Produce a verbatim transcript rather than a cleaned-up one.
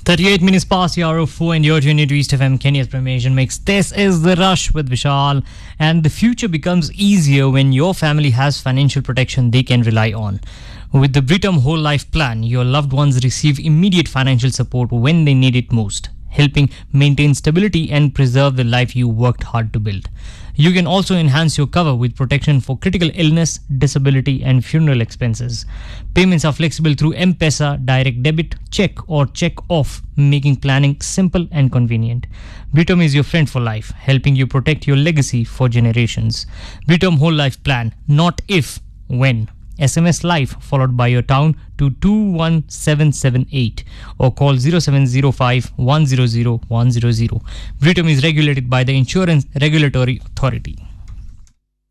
thirty-eight minutes past the hour of four, and you're tuned to East F M, Kenya's Premiation Mix. This is The Rush with Vishal, and the future becomes easier when your family has financial protection they can rely on. With the Britam Whole Life Plan, your loved ones receive immediate financial support when they need it most, helping maintain stability and preserve the life you worked hard to build. You can also enhance your cover with protection for critical illness, disability, and funeral expenses. Payments are flexible through M-Pesa, direct debit, check, or check off, making planning simple and convenient. Britam is your friend for life, helping you protect your legacy for generations. Britam Whole Life Plan, not if, when. S M S life followed by your town to two one seven seven eight or call zero seven zero five one zero zero one zero zero. Britam is regulated by the Insurance Regulatory Authority.